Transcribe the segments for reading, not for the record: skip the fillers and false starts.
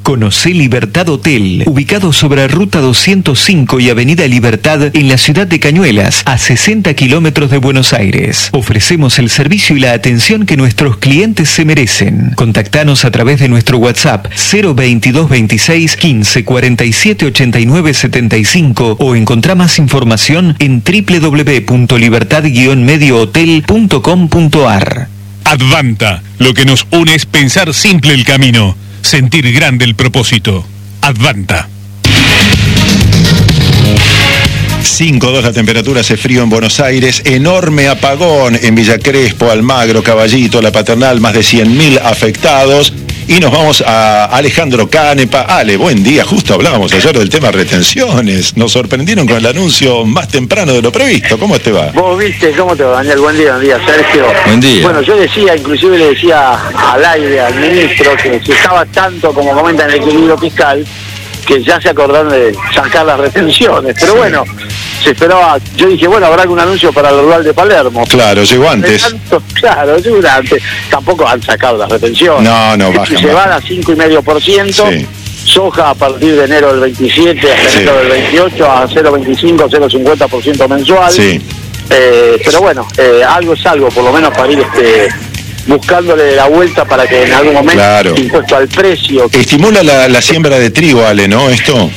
Conocé Libertad Hotel, ubicado sobre Ruta 205 y Avenida Libertad en la ciudad de Cañuelas, a 60 kilómetros de Buenos Aires. Ofrecemos el servicio y la atención que nuestros clientes se merecen. Contactanos a través de nuestro WhatsApp 022 26 15 47 89 75 o encontrá más información en www.libertad-mediohotel.com.ar. Advanta, lo que nos une es pensar simple el camino, sentir grande el propósito. Advanta. 5.2 la temperatura, hace frío en Buenos Aires, enorme apagón en Villa Crespo, Almagro, Caballito, La Paternal, más de 100.000 afectados. Y nos vamos a Alejandro Canepa. Ale, buen día, justo hablábamos ayer del tema retenciones, nos sorprendieron con el anuncio más temprano de lo previsto. ¿Cómo te va? Vos viste, ¿cómo te va, Daniel? Buen día, Sergio. Buen día. Bueno, yo decía, inclusive le decía al aire, al ministro, que se estaba tanto, como comenta en el equilibrio fiscal, que ya se acordaron de sacar las retenciones, pero sí. Bueno, se esperaba, yo dije, bueno, habrá algún anuncio para el rural de Palermo. Claro, llegó antes. Claro, llegó antes. Tampoco han sacado las retenciones. No, bajan. Se van a 5,5%. Sí. Soja a partir de enero del 27 hasta enero del 28 a 0,25, 0,50% mensual. Sí. Pero bueno, algo es algo, por lo menos para ir buscándole la vuelta para que en algún momento, claro, impuesto al precio. Estimula la siembra de trigo, Ale, ¿no? Esto.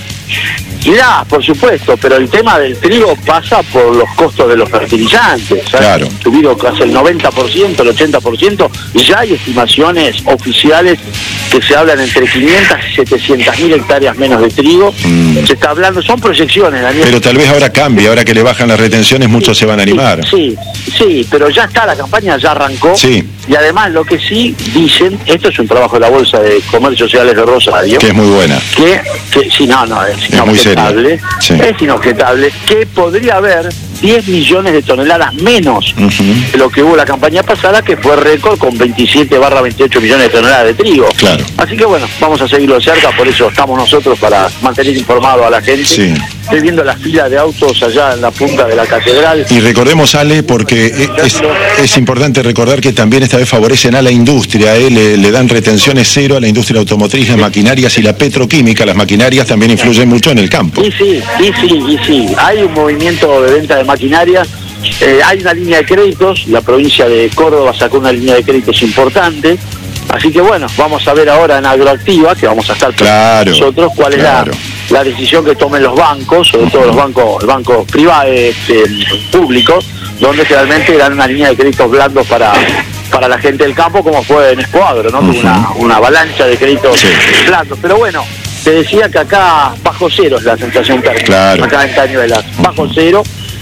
Mirá, por supuesto, pero el tema del trigo pasa por los costos de los fertilizantes. Claro. Subido casi el 90%, el 80%, y ya hay estimaciones oficiales que se hablan entre 500 y 700.000 hectáreas menos de trigo. Se está hablando, son proyecciones, Daniel. Pero tal vez ahora cambie, ahora que le bajan las retenciones, muchos se van a animar. Sí, pero ya está, la campaña ya arrancó. Sí. Y además lo que sí dicen, esto es un trabajo de la Bolsa de Comercio Sociales de Rosario. Que es muy buena. Que sí, no, es inobjetable. Sí. Es inobjetable que podría haber 10 millones de toneladas menos de lo que hubo la campaña pasada, que fue récord con 27/28 millones de toneladas de trigo. Claro. Así que bueno, vamos a seguirlo de cerca, por eso estamos nosotros para mantener informado a la gente. Sí. Estoy viendo la fila de autos allá en la punta de la catedral. Y recordemos, Ale, porque es importante recordar que también esta vez favorecen a la industria, le dan retenciones cero a la industria automotriz, las maquinarias y la petroquímica. Las maquinarias también influyen mucho en el campo. Y sí. Hay un movimiento de venta de maquinaria. Hay una línea de créditos, la provincia de Córdoba sacó una línea de créditos importante. Así que bueno, vamos a ver ahora en Agroactiva, que vamos a estar nosotros, cuál es la decisión que tomen los bancos, sobre todo los bancos privados, públicos, donde realmente dan una línea de créditos blandos para la gente del campo, como fue en Expoagro, ¿no? Una avalancha de créditos blandos. Pero bueno, te decía que acá bajo cero es la sensación térmica, acá en Cañuelas, bajo cero.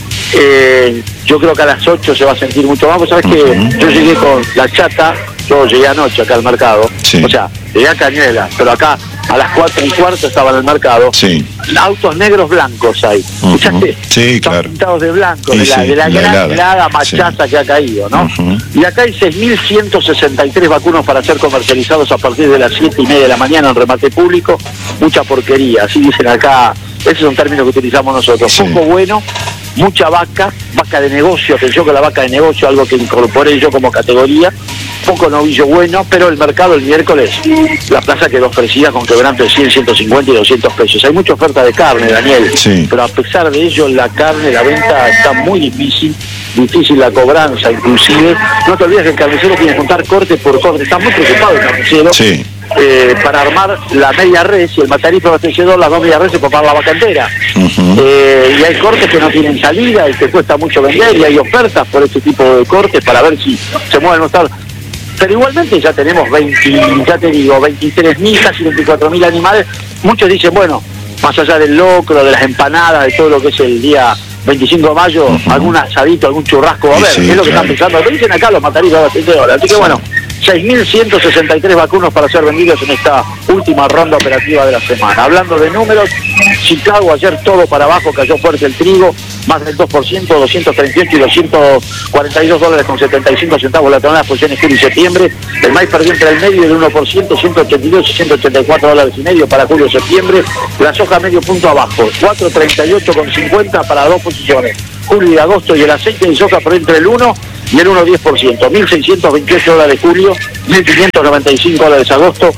Yo creo que a las 8 se va a sentir mucho más. Vos sabés que yo llegué con la chata, yo llegué anoche acá al mercado, o sea, llegué a Cañuelas, pero acá a las 4:15 estaba en el mercado. Autos negros blancos hay. ¿Escuchaste? Sí, claro. Están pintados de blanco, de la gran helada machaza que ha caído, ¿no? Y acá hay 6.163 vacunos para ser comercializados a partir de las 7:30 de la mañana en remate público. Mucha porquería, así dicen acá. Ese es un término que utilizamos nosotros. Poco bueno, mucha vaca de negocio, atención con la vaca de negocio, algo que incorporé yo como categoría. Poco novillo bueno, pero el mercado el miércoles, la plaza quedó ofrecida con quebranto de 100, 150 y 200 pesos. Hay mucha oferta de carne, Daniel, pero a pesar de ello, la carne, la venta está muy difícil la cobranza inclusive. No te olvides que el carnicero tiene que contar corte por corte, está muy preocupado el carnicero. Para armar la media res y el matarife abastecedor, las 2 medias res para pagar la vaca entera. Y hay cortes que no tienen salida y que cuesta mucho vender, y hay ofertas por este tipo de cortes para ver si se mueven los estados. Pero igualmente ya tenemos 23.000, casi 24.000 animales. Muchos dicen, bueno, más allá del locro, de las empanadas, de todo lo que es el día 25 de mayo, algún asadito, algún churrasco va a haber, es lo que están pensando. Lo dicen acá los matarifes abastecedores. Así que bueno, 6.163 vacunos para ser vendidos en esta última ronda operativa de la semana. Hablando de números, Chicago ayer todo para abajo, cayó fuerte el trigo, más del 2%, 238 y 242 dólares con 75 centavos la tonelada, posiciones julio y septiembre. El maíz perdió entre el medio del 1%, 182 y 184 dólares y medio para julio y septiembre. La soja medio punto abajo, 438,50 para 2 posiciones. julio y agosto, y el aceite de soja por entre el 1 y el 1,10%. $1.628 julio, $1.595 agosto,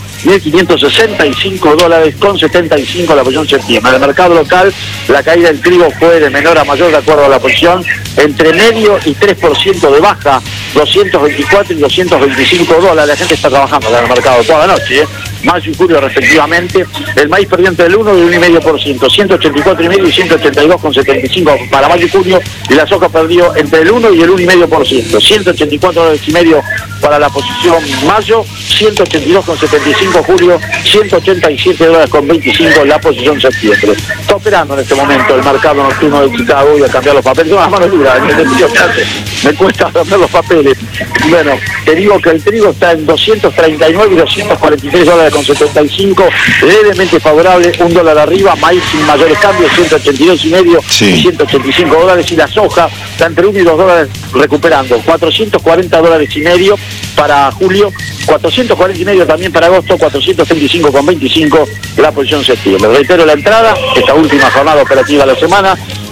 $1.565,75 la posición septiembre. En el mercado local, la caída del trigo fue de menor a mayor de acuerdo a la posición, entre medio y 3% de baja, $224 y $225. La gente está trabajando en el mercado toda la noche, mayo y julio respectivamente. El maíz perdió entre el 1 y el 1,5%, $184,5 y $182,75 para mayo y junio, y la soja perdió entre el 1 y el 1,5%, $184,5 para la posición mayo, $182,75 julio, $187,25 la posición septiembre. Está operando en este momento el mercado nocturno de Chicago. Voy a cambiar los papeles, son las manos duras, me cuesta cambiar los papeles. Bueno, te digo que el trigo está en $239 y $243,75, levemente favorable, $1 arriba, maíz sin mayores cambios, $182,5 y $185, y la soja está entre $1 y $2 recuperando, $440,5 para julio, $440,5 también para agosto, $435,25 la posición septiembre. Reitero la entrada, esta última jornada operativa de la semana,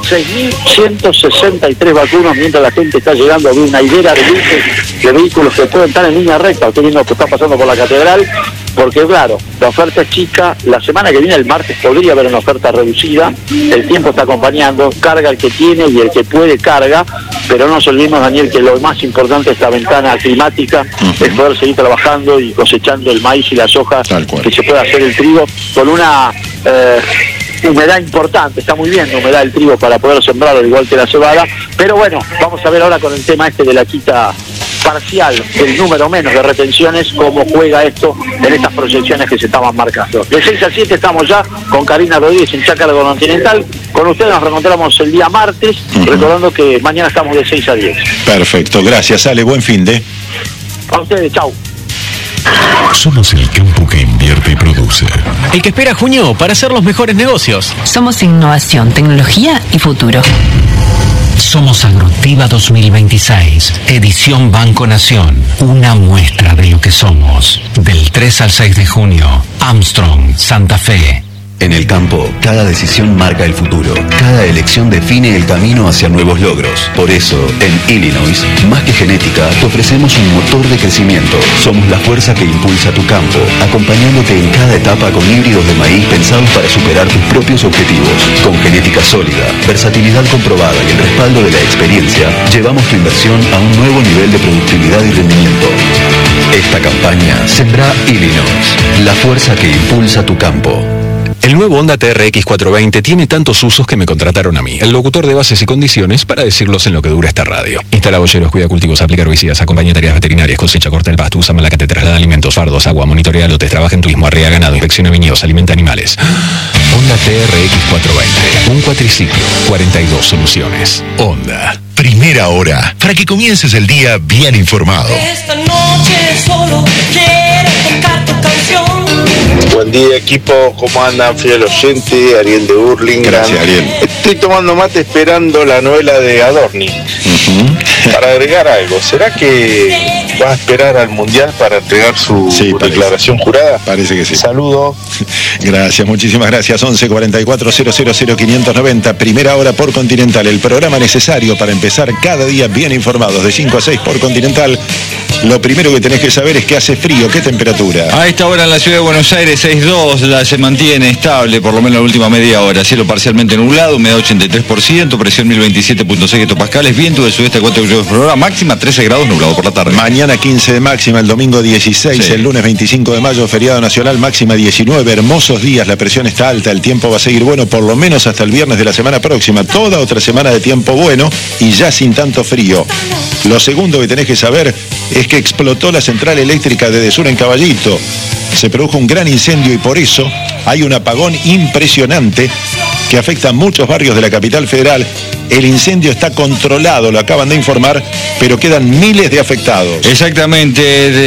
6.163 vacunos, mientras la gente está llegando de una hilera de luces de vehículos que pueden estar en línea recta. Usted viendo lo que está pasando por la catedral, porque claro, la oferta es chica. La semana que viene, el martes, podría haber una oferta reducida. El tiempo está acompañando, carga el que tiene y el que puede carga, pero no nos olvidemos, Daniel, que lo más importante de esta ventana climática es poder seguir trabajando y cosechando el maíz y la soja, que se pueda hacer el trigo con una humedad importante. Está muy bien la humedad del trigo para poder sembrarlo, igual que la cebada, pero bueno, vamos a ver ahora con el tema de la quita parcial, el número menos de retenciones, cómo juega esto en estas proyecciones que se estaban marcando. De 6 a 7 estamos ya con Karina Rodríguez en Chácara Continental. Con ustedes nos reencontramos el día martes, recordando que mañana estamos de 6 a 10. Perfecto, gracias, Ale, buen fin de. A ustedes, chau. Somos el campo que invierte y produce. El que espera junio para hacer los mejores negocios. Somos innovación, tecnología y futuro. Somos Agroactiva 2026, edición Banco Nación, una muestra de lo que somos. Del 3 al 6 de junio, Armstrong, Santa Fe. En el campo, cada decisión marca el futuro. Cada elección define el camino hacia nuevos logros. Por eso, en Illinois, más que genética, te ofrecemos un motor de crecimiento. Somos la fuerza que impulsa tu campo, acompañándote en cada etapa con híbridos de maíz pensados para superar tus propios objetivos. Con genética sólida, versatilidad comprobada y el respaldo de la experiencia, llevamos tu inversión a un nuevo nivel de productividad y rendimiento. Esta campaña Sembra Illinois, la fuerza que impulsa tu campo. El nuevo Honda TRX 420 tiene tantos usos que me contrataron a mí, el locutor de bases y condiciones, para decirlos en lo que dura esta radio. Instala boyeros, cuida cultivos, aplica herbicidas, acompaña tareas veterinarias, cosecha, corta el pasto, usa malaca, traslada alimentos, fardos, agua, monitorea lotes, trabaja en turismo, arrea ganado, inspecciona viñedos, alimenta animales. Honda TRX 420, un cuatriciclo, 42 soluciones. Honda. Primera hora, para que comiences el día bien informado. Esta noche solo quiero tocar tu canción. Buen día, equipo, ¿cómo andan? Fiel oyente, Ariel de Burlingame. Gracias, Ariel. Estoy tomando mate esperando la novela de Adorni. Para agregar algo, ¿será que va a esperar al Mundial para entregar su declaración jurada? Parece que sí. Saludos. Gracias, muchísimas gracias. 11 44 000 590. Primera hora por Continental, el programa necesario para empezar cada día bien informados. De 5 a 6 por Continental. Lo primero que tenés que saber es que hace frío. ¿Qué temperatura? A esta hora en la ciudad de Buenos Aires 6.2, se mantiene estable por lo menos la última media hora. Cielo parcialmente nublado, humedad 83%, presión 1027.6 hectopascales, viento del sudeste a 4 km por hora, máxima 13 grados, nublado por la tarde. Mañana 15 de máxima, el domingo 16, el lunes 25 de mayo, feriado nacional, máxima 19, hermosos días, la presión está alta, el tiempo va a seguir bueno por lo menos hasta el viernes de la semana próxima, toda otra semana de tiempo bueno y ya sin tanto frío. Lo segundo que tenés que saber es que explotó la central eléctrica de Edesur en Caballito. Se produjo un gran incendio y por eso hay un apagón impresionante que afecta a muchos barrios de la capital federal. El incendio está controlado, lo acaban de informar, pero quedan miles de afectados. Exactamente,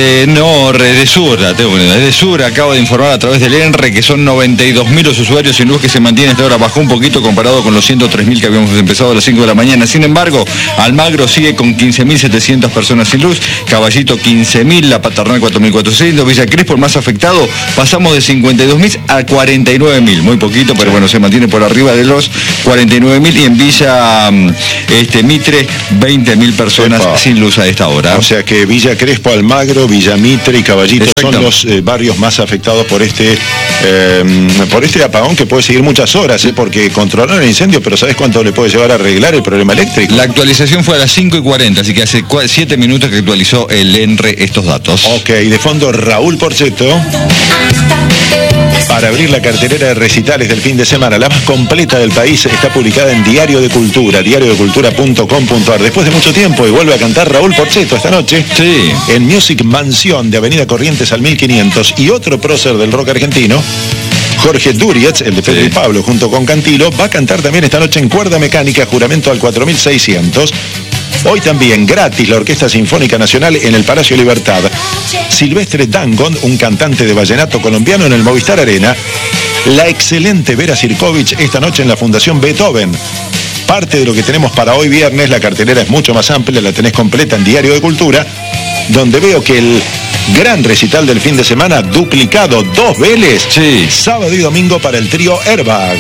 Edesur acaba de informar a través del ENRE que son 92.000 los usuarios sin luz que se mantienen hasta ahora. Bajó un poquito comparado con los 103.000 que habíamos empezado a las 5 de la mañana. Sin embargo, Almagro sigue con 15.700 personas sin luz, Caballito 15.000, La Paternal 4.400, Villa Crespo el más afectado afectados, pasamos de 52.000 a 49.000, muy poquito, pero bueno, se mantiene por arriba de los 49.000, y en Villa Mitre 20.000 personas sin luz a esta hora. O sea que Villa Crespo, Almagro, Villa Mitre y Caballito son los barrios más afectados por este apagón, que puede seguir muchas horas, porque controlaron el incendio, pero ¿sabes cuánto le puede llevar a arreglar el problema eléctrico? La actualización fue a las 5:40, así que hace 7 minutos que actualizó el ENRE estos datos. Ok, de fondo Raúl Porchetto, para abrir la cartelera de recitales del fin de semana, la más completa del país, está publicada en Diario de Cultura, diariodecultura.com.ar. Después de mucho tiempo, y vuelve a cantar Raúl Porchetto esta noche, sí, en Music Mansión de Avenida Corrientes al 1500, y otro prócer del rock argentino, Jorge Durietz, el de Pedro y Pablo, junto con Cantilo, va a cantar también esta noche en Cuerda Mecánica, Juramento al 4600. Hoy también gratis la Orquesta Sinfónica Nacional en el Palacio Libertad. Silvestre Dangond, un cantante de vallenato colombiano, en el Movistar Arena. La excelente Vera Sirkovich esta noche en la Fundación Beethoven. Parte de lo que tenemos para hoy viernes, la cartelera es mucho más amplia, la tenés completa en Diario de Cultura, donde veo que el gran recital del fin de semana, duplicado, 2 Vélez, sábado y domingo para el trío Airbag.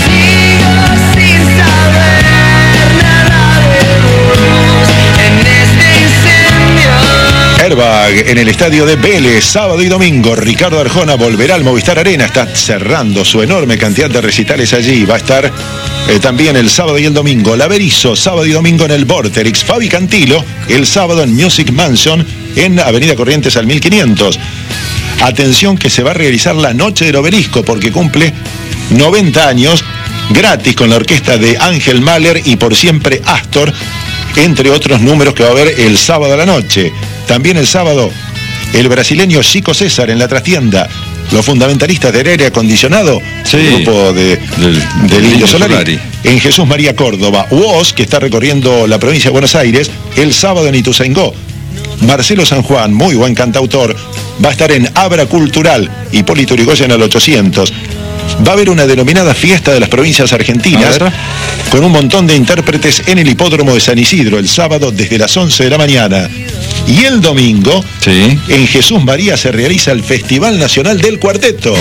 Airbag en el estadio de Vélez, sábado y domingo. Ricardo Arjona volverá al Movistar Arena, está cerrando su enorme cantidad de recitales allí. Va a estar también el sábado y el domingo. La Berizo, sábado y domingo en el Vorterix. Fabi Cantilo, el sábado en Music Mansion, en Avenida Corrientes al 1500. Atención que se va a realizar la Noche del Obelisco, porque cumple 90 años, gratis con la orquesta de Ángel Mahler y Por Siempre Astor, entre otros números que va a haber el sábado a la noche. También el sábado, el brasileño Chico César en la trastienda. Los fundamentalistas del aire acondicionado, el grupo del Indio Solari. En Jesús María Córdoba. Woz, que está recorriendo la provincia de Buenos Aires, el sábado en Ituzaingó. Marcelo San Juan, muy buen cantautor, va a estar en Abra Cultural, Hipólito Yrigoyen al 800. Va a haber una denominada fiesta de las provincias argentinas, con un montón de intérpretes en el hipódromo de San Isidro, el sábado desde las 11 de la mañana. Y el domingo, en Jesús María, se realiza el Festival Nacional del Cuarteto.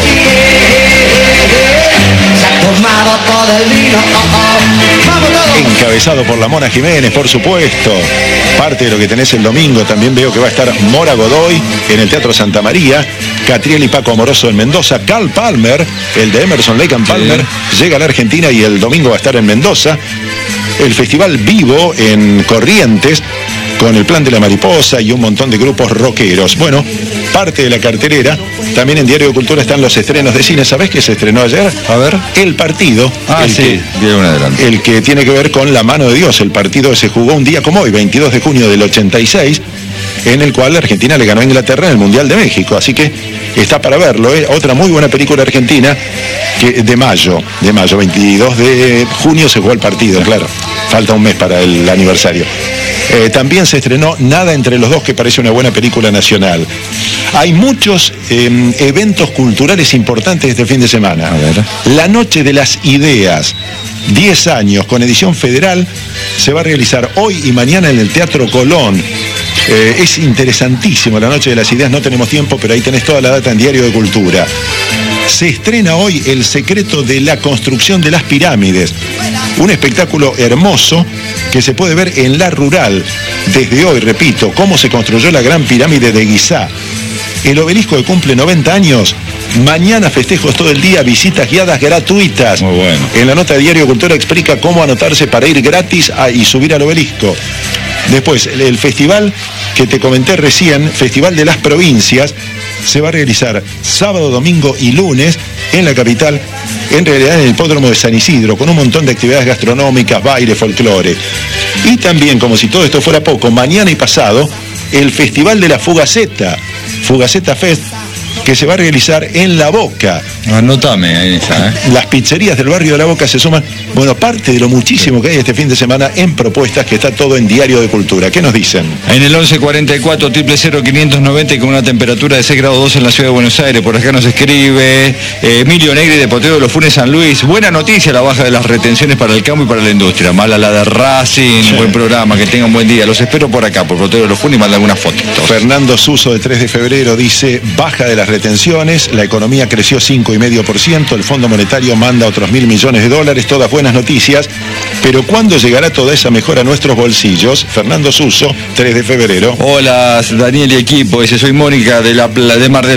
Encabezado por la Mona Jiménez, por supuesto. Parte de lo que tenés el domingo, también veo que va a estar Mora Godoy en el Teatro Santa María, Catriel y Paco Amoroso en Mendoza, Carl Palmer, el de Emerson Lake and Palmer, llega a la Argentina y el domingo va a estar en Mendoza. El Festival Vivo en Corrientes, con el Plan de la Mariposa y un montón de grupos rockeros. Bueno, parte de la cartelera. También en Diario de Cultura están los estrenos de cine. ¿Sabés qué se estrenó ayer? A ver. El Partido. El que tiene que ver con La Mano de Dios. El partido que se jugó un día como hoy, 22 de junio del 86, en el cual Argentina le ganó a Inglaterra en el Mundial de México. Así que está para verlo. Otra muy buena película argentina que de mayo, 22 de junio se jugó el partido, claro. Falta un mes para el aniversario. También se estrenó Nada entre los dos, que parece una buena película nacional. Hay muchos eventos culturales importantes este fin de semana. La Noche de las Ideas, 10 años, con edición federal, se va a realizar hoy y mañana en el Teatro Colón. Es interesantísimo la Noche de las Ideas, no tenemos tiempo, pero ahí tenés toda la data en Diario de Cultura. Se estrena hoy El secreto de la construcción de las pirámides, un espectáculo hermoso que se puede ver en La Rural desde hoy, repito, cómo se construyó la gran pirámide de Gizá. El obelisco que cumple 90 años, mañana festejos todo el día, visitas guiadas gratuitas. Muy bueno. En la nota de Diario Cultura explica cómo anotarse para ir gratis y subir al obelisco. Después, el festival que te comenté recién, Festival de las Provincias, se va a realizar sábado, domingo y lunes en la capital, en realidad en el hipódromo de San Isidro, con un montón de actividades gastronómicas, baile, folclore. Y también, como si todo esto fuera poco, mañana y pasado, el Festival de la Fugaceta, Fugaceta Fest, que se va a realizar en La Boca. Anótame esa, Las pizzerías del barrio de La Boca se suman, bueno, parte de lo muchísimo que hay este fin de semana en propuestas, que está todo en Diario de Cultura. ¿Qué nos dicen? En el 1144 000 590 y con una temperatura de 6 grados 2 en la ciudad de Buenos Aires. Por acá nos escribe Emilio Negri de Poteo de los Funes San Luis. Buena noticia la baja de las retenciones para el campo y para la industria. Mala la de Racing. Buen programa, que tengan buen día. Los espero por acá, por Poteo de los Funes, y manda algunas fotos. Fernando Suso de 3 de febrero dice: baja de las retenciones, la economía creció 5,5%, el Fondo Monetario manda otros $1.000 millones, todas buenas noticias, pero ¿cuándo llegará toda esa mejora a nuestros bolsillos? Fernando Suso, 3 de febrero. Hola, Daniel y equipo, soy Mónica de Mar del